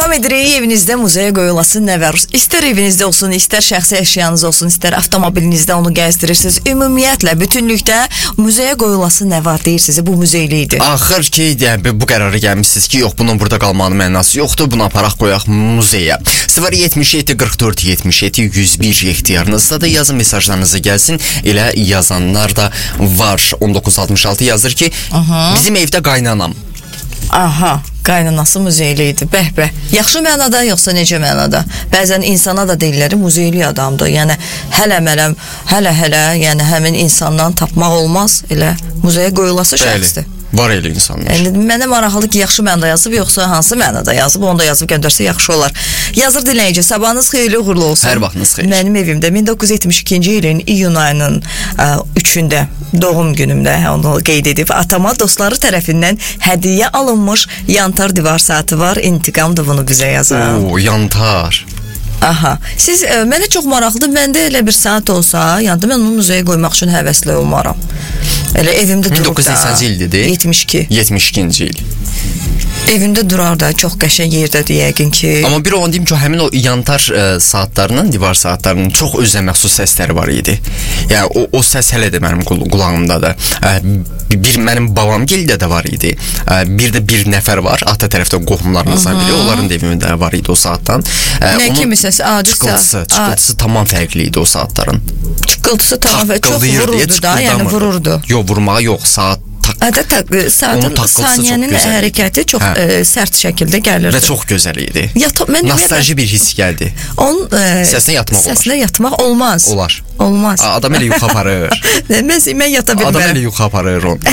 Davam edirik, evinizdə muzeyə qoyulası nə var? İstər evinizdə olsun, istər şəxsi əşyanız olsun, istər avtomobilinizdə onu gəzdirirsiniz. Ümumiyyətlə, bütünlükdə muzeyə qoyulası nə var deyirsiniz, bu muzeylidir. Axır ki, bu qərara gəlmişsiniz ki, yox, bunun burada qalmanın mənası yoxdur, buna aparaq qoyaq muzeyə. 077 44 77 101 ixtiyarınızda da yazın, mesajlarınızı gəlsin. Elə yazanlar da var. 1966 yazır ki, bizim evdə qaynanam. Aha, qaynanası muzeyli idi. Bəh. Yaxşı mənada, yoxsa necə mənada? Bəzən insana da deyirlər, muzeyli adamdır. Yəni hələ, yəni həmin insandan tapmaq olmaz. Elə muzeyə qoyulası şəxsdir. Var elə insanlar. Mənə maraqlıdır ki, yaxşı mənada yazıb, yoxsa hansı mənada yazıb, onu da yazıb göndərsə yaxşı olar. Yazır dinləyici, sabahınız xeyirli uğurlu olsun. Hər vaxtınız xeyir. Mənim evimdə 1972-ci ilin iyun ayının 3-də doğum günümdə onu qeyd edib, atama dostları tərəfindən hədiyyə alınmış yantar divar saatı var. İntiqamdır, bunu bizə yazar. Yantar. Aha. Siz mənə çox maraqlıdır. Məndə elə bir saat olsa, yəni mən onu muzeyə qoymaq üçün həvəsli olmaram. Elə evimdə durur da. 1980-ci ildir. 72-ci il. Evimdə durar da, çox qəşəng yerdədir yəqin ki. Amma bir onu deyim ki, həmin o yantar saatlarının, divar saatlarının çox özünə məxsus səsləri var idi. Yəni o səs hələ də mənim qulağımdadır. Bir mənim babamgildə də var idi. Bir də bir nəfər var, ata tərəfdə qohumlarımızdan biri, onların da evində var idi o saatdan. Nə kimi səs? Çıxıltısı tamam fərqli idi o saatların. Çıxıltısı tamam və çox vururdu da, yəni vururdu. Yox, vurmağa yox, saat saatın saniyənin hərəkəti çox sərt şəkildə gəlirdi. Və çox gözəl idi. Nostalji bir his gəldi. Səsinə yatmaq olar. Səsinə yatmaq olmaz. Olmaz. Adam elə yuxa aparır. Mən yata bilmərəm. Adam elə yuxa aparır onu.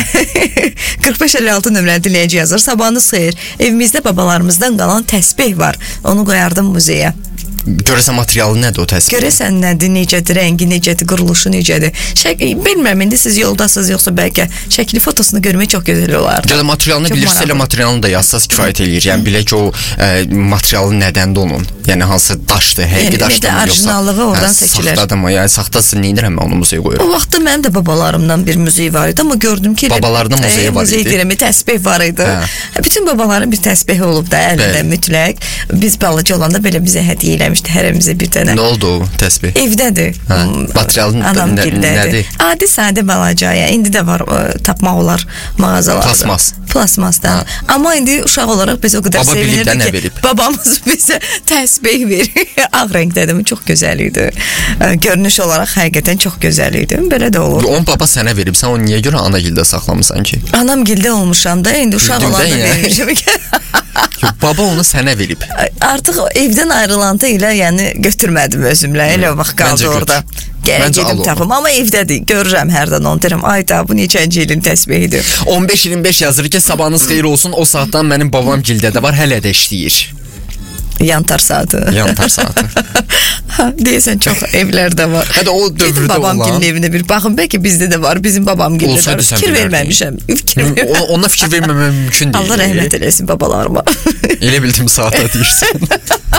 4556 nömrəli dinləyici yazır. Sabahınız xeyir. Evimizdə babalarımızdan qalan təsbih var. Onu qoyardım muzeyə. Görəsən materialı nədir o təsbih? Görəsən nədir, necədir, rəngi necədir, quruluşu necədir? Bilmirəm, indi siz yoldasınız, yoxsa bəlkə şəkli fotosunu görmək çox gözəl olardı. Gələ materialını bilirsə, elə materialını da yazsaz kifayət eləyir. Yəni, bilək ki, o materialı nədəndir onun? Yəni, hansı daşdır, həqiqi daşdır mı, yoxsa? Orijinallığı oradan seçilir. Saxtadır mı? Yəni, saxtası neyinirəm mən onu muzeyə qoyuram? O vaxtda mənim də babalarımdan bir muzey var idi, amma gördüm ki, babalardan muzeyi var idi. Muzey deyirəm, təsbih var idi. Bütün babaların bir təsbihi olub da, əlində mütləq. Biz balaca olanda belə bizə hədiyyə eləmişdi hərəmizə bir dənə. Nə oldu o təsbih? Evdədir. Materialın nədir? Adi, sadə balaca. İndi də var, tapmaq olar mağazalarda. Plasmasdan. Amma indi uşaq olaraq biz o qədər sevinirdik ki, babamız bizə təsbih verir. Ağ rəngdədir, çox gözəl idi. Görünüş olaraq həqiqətən çox gözəl idi. Belə də olur. Onun baba sənə verib, sən onu niyə görə ana gildə saxlamısan ki? Anam gildə olmuşam da, indi uşaq olanda vermişim. Baba onu sənə verib. Artıq evdən ayrılanda ilə, yəni götürmədim özümlə. Elə vaxt qaldı orada. Gərək gedim tapım. Amma evdədir. Görürəm hərdən onu deyirəm. Ayda bu neçənci ilin təsbihidir. 15-25 yazır ki, sabahınız xeyir olsun. O saatdan mənim babam gildə də var, hələ də işləyir. Yantar saatı. Yantar saatı. Deyəsən çox evlərdə var. Hətta o dövrdə olan. Babam gilin evində bir baxın, bəlkə bizdə də var. Bizim babam gildə də var. Fikir verməmişəm. Ona fikir verməməm mümkün deyil. Allah rəhmət eləsin babalarıma. Elə bildim saata deyirsən.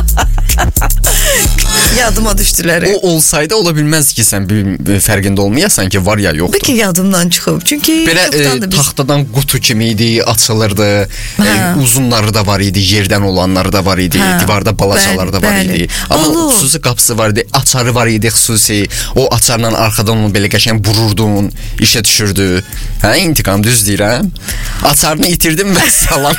Yadıma düşdülər. O olsaydı ola bilməz ki, sən bir fərqində olmayasan ki, var ya yoxdur. Bəlkə yadımdan çıxıb. Çünki belə taxtadan qutu kimi idi, açılırdı. Uzunları da var idi, yerdən olanları da var idi. Divarda balacaları da var idi. Amma xüsusi qapısı var idi, açarı var idi xüsusi. O açarla arxadan onu belə qəşəng vururdun, işə düşürdü. İntiqam düz deyirəm. Açarını itirdim və salam.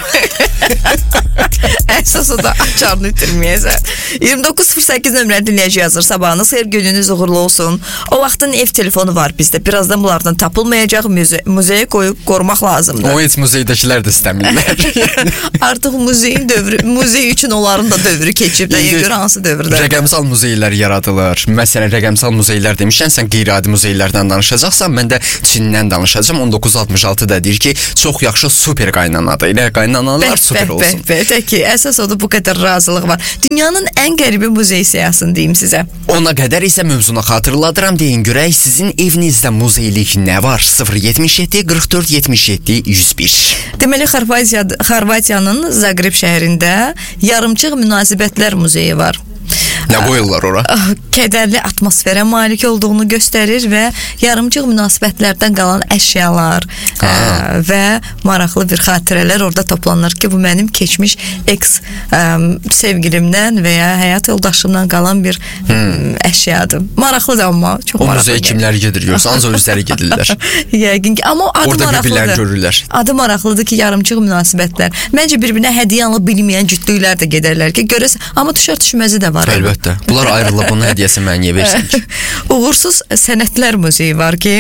Əsas o da açarını itirməyəsən. 2908 nömrəli dinləyici yazır. Sabahınız xeyir, gününüz uğurlu olsun. O vaxtın ev telefonu var bizdə. Birazdan bunlardan tapılmayacaq, muzeyə qoyub qorumaq lazımdır. O heç muzeydəkilər də istəmirlər. Artıq muzeyin dövrü, muzey üçün onların da dövrü keçib. Nəyə görə hansı dövrdə? Rəqəmsal muzeylər yaradılır. Məsələn, rəqəmsal muzeylər demişən, sən qeyri-adi muzeylərdən danışacaqsan, mən də Çindən danışacağam. 1966 da deyir ki, çox yaxşı super qaynanadır. Elə qaynanalar super olsun. Təki, əsas odur, bu qədər razılıq var. Dünyanın ən qəribə muzey siyasını deyim sizə. Ona qədər isə mövzunu xatırladıram, deyin görək, sizin evinizdə muzeylik nə var? 077 44 77 101. Deməli, Xorvatiyanın Zagreb şəhərində yarımçıq münasibətlər muzeyi var. Nə qoyurlar ora? Kədərli atmosferə malik olduğunu göstərir və yarımçıq münasibətlərdən qalan əşyalar və maraqlı bir xatirələr orada toplanır ki, bu mənim keçmiş eks sevgilimdən və ya həyat yoldaşımdan qalan bir əşyadır. Maraqlıdır amma çox maraqlı. O müzəyə kimlər gedir görsə, ancaq özləri gedirlər. Yəqin ki, amma adı orada maraqlıdır. Orada bir-birlər görürlər. Adı maraqlıdır ki, yarımçıq münasibətlər. Məncə bir-birinə hədiyyə alıb bilməyən cütlüklər də gedərlər ki, görəsən, amma düşər-düşməzi də var. Əlbəttə. Bunlar ayrılıb bunun hədiyyəsi mənə niyə versin ki? Uğursuz Sənətlər Muzeyi var ki,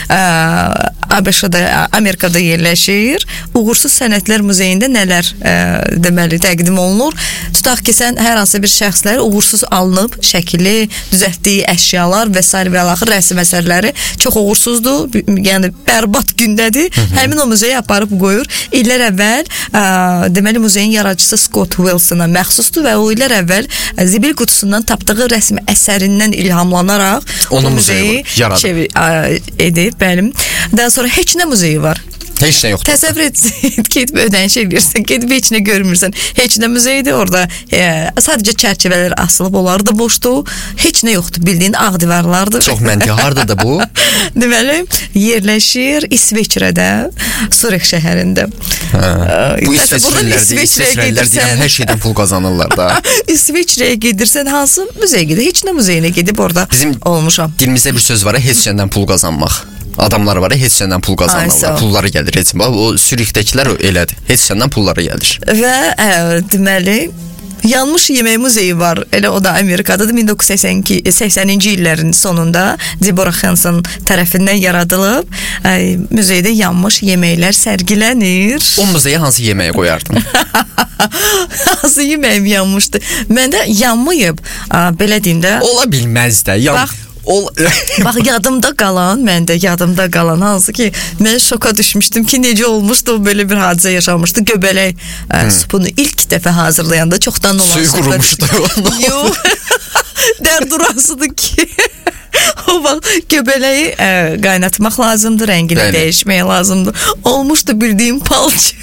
ABŞ-da, Amerikada yerləşir. Uğursuz Sənətlər Muzeyində nələr deməli təqdim olunur? Tutaq ki, sən hər hansı bir şəxslər uğursuz alınıb, şəkili, düzəltdiyi əşyalar və s. və axır rəsm əsərləri çox uğursuzdur, yəni bərbad gündədir. Həmin o muzeyə aparıb qoyur. İllər əvvəl deməli muzeyin yaradıcısı Scott Wilsona məxsusdur və o illər əvvəl zibil qutusundan tapdığı rəsm əsərindən ilhamlanaraq onu muzeyi edib, bəli. Daha sonra heç nə muzeyi var. Heç nə yoxdur. Təsəvvür et, gedib ödəniş edirsən, gedib heç nə görmürsən. Heç nə muzeydir orada. Sadəcə çərçivələr asılıb, onlar da boşdur. Heç nə yoxdur, bildiyin ağ divarlardır. Çox məntiqə. Hardadır bu? Deməli, yerləşir İsveçrədə, Zürix şəhərində. Bu İsveçrəlilər deyirəm, hər şeydən pul qazanırlar da. İsveçrəyə gedirsən, hansı muzeyə gedir? Heç nə muzeyinə gedib orada olmuşam. Dilimizdə bir söz var, heç şeydən pul qazanmaq. Adamlar var, heç səndən pul qazanırlar. Pulları gəlir, heç bax o Sürixdəkilər elədir. Heç səndən pulları gəlir. Və deməli Yanmış Yemək Muzeyi var. Elə o da Amerikadadır. 1980-ci illərin sonunda Deborah Hanson tərəfindən yaradılıb. Muzeydə yanmış yeməklər sərgilənir. O muzeyə hansı yeməyi qoyardın? Hansı yeməyim yanmışdı? Məndə yanmayıb. Belə deyim də. Ola bilməz də. Bax yadımda qalan hansı ki mən şoka düşmüşdüm ki necə olmuşdu, belə bir hadisə yaşanmışdı. Göbələk supunu ilk dəfə hazırlayanda çoxdan olan suyu qurumuşdu. Yox. Dərd urasıdır ki o vaxt göbələyi qaynatmaq lazımdır, rəngini dəyişmək lazımdır. Olmuşdu bildiyim palçı.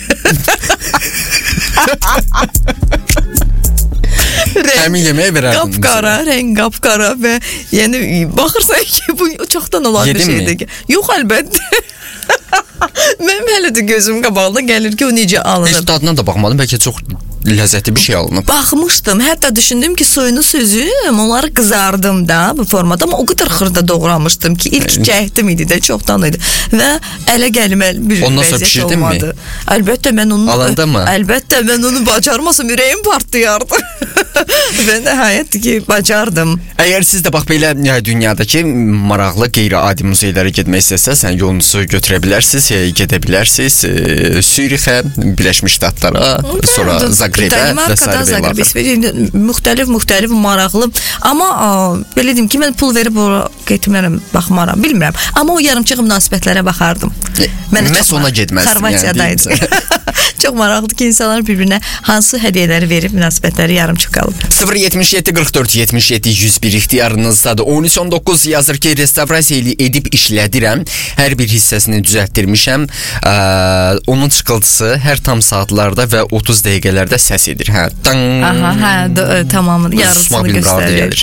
Həmin yeməyə verərdin. Rəng qapqara və yəni baxırsan ki bu çoxdan olan bir şeydir. Yox, əlbəttə. Mənim hələ də gözüm qabağında gəlir ki o necə alınıb. Heç dadına da baxmadım, bəlkə çox ləzzətli bir şey alınıb. Baxmışdım, hətta düşündüm ki suyunu süzüm, onları qızardım da bu formada, amma o qədər xırda doğramışdım ki ilk cəhdim idi də, çoxdan idi və ələ gəlməli bir vəziyyət olmadı. Əlbəttə mən onu alanda mı? Əlbəttə mən onu bacarmasam ürəyim partlayardı. Və nəhayət ki bacardım. Əgər siz də bax belə dünyadakı maraqlı qeyri-adi muzeylərə getmək istəsəz, yolunuzu götürə bilərsiniz, gedə bilərsiniz Sürixə, Birləşmiş Ştatlara, sonra Zaqrebə və s. Müxtəlif maraqlı. Amma belə deyim ki, mən pul verib getmərəm, baxmaram, bilmirəm. Amma o yarımçıq münasibətlərə baxardım. Məhz ona getməzdim. Xorvatiyadaydı. Çox maraqlıdır ki, insanlar bir-birinə hansı hədiyyələri verib münasibətləri yarımçıq qalıb. 077 44 77 101 ixtiyarınızdadır. 13-19 yazır ki, restavrasiya edib işlədirəm. Hər bir hissəsini düzəltdirmişəm. Onun çıxıltısı hər tam saatlarda və 30 dəqiqələrdə səs edir. Tamamı yarısını göstərir.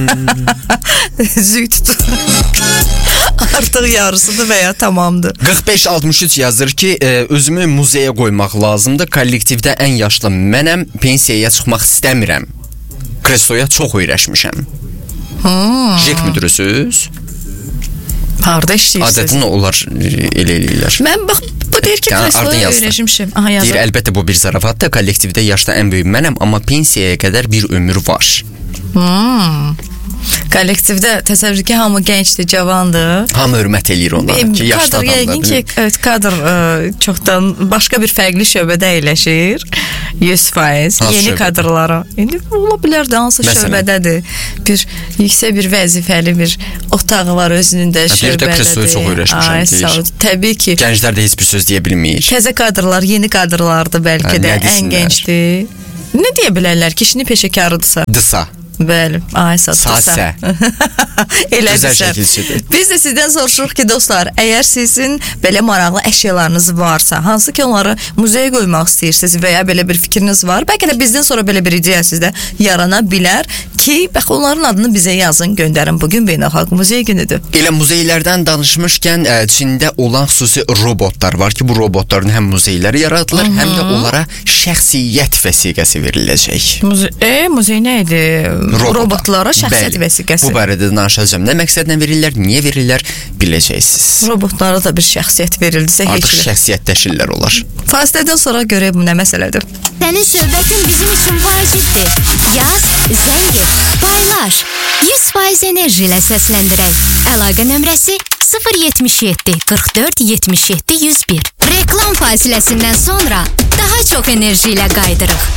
Züy tutur. Artıq yarısıdır və ya tamamdır. 45-63 yazır ki, özümü muzeyə qoymaq lazımdır. Kollektivdə ən yaşlı mənəm, pensiyaya çıxmaq istəmirəm. Krestoya çox öyrəşmişəm. Jek müdürüsüz? Harada işləyirsiniz? Adətən onlar elə eləyirlər. Mən bax, bu deyir ki, krestoya öyrəşmişəm. Deyir, əlbəttə bu bir zarafatdır. Kollektivdə yaşda ən böyük mənəm, amma pensiyaya qədər bir ömür var. Kollektivdə təsəvvür ki, hamı gəncdir, cavandır. Hamı hörmət eləyir onlara ki, yaşlı adamlar. Yəqin ki, kadr çoxdan başqa bir fərqli şöbədə əyləşir. 100%. Yeni kadrlara. İndi ola bilər də hansı şöbədədir. Bir yüksək bir vəzifəli bir otağı var özünün də şöbədədir. Bir də krestoya çox öyrəşmişəm deyir. Təbii ki. Gənclər də heç bir söz deyə bilmir. Təzə kadrlar, yeni kadrlardır bəlkə də, ən gəncdir. Nə deyə bilərlər ki, işini peşəkarıdırsa? Bəli, ay satsa. Elədirsən. Biz də sizdən soruşuruq ki, dostlar, əgər sizin belə maraqlı əşyalarınız varsa, hansı ki onları muzeyə qoymaq istəyirsiniz və ya belə bir fikriniz var, bəlkə də bizdən sonra belə bir ideya sizdə yarana bilər ki, bax onların adını bizə yazın, göndərin. Bugün Beynəlxalq Muzey günüdür. Elə muzeylərdən danışmışkən Çində olan xüsusi robotlar var ki, bu robotların həm muzeyləri yaradılır, həm də onlara şəxsiyyət vəsiqəsi veriləcək. Muzey nə idi? Robotlara şəxsiyyət vəsiqəsi. Bu barədə danışacağım. Nə məqsədlə verirlər, niyə verirlər biləcəksiniz. Robotlara da bir şəxsiyyət verildisə artıq şəxsiyyətləşirlər olar. Fasilədən sonra görək bu nə məsələdir. Sənin söhbətin bizim üçün vacibdir. Yaz, zəng et, paylaş. 100% enerji ilə səsləndirək. Əlaqə nömrəsi 077 44 77 101. Reklam fasiləsindən sonra daha çox enerji ilə qaydırıq.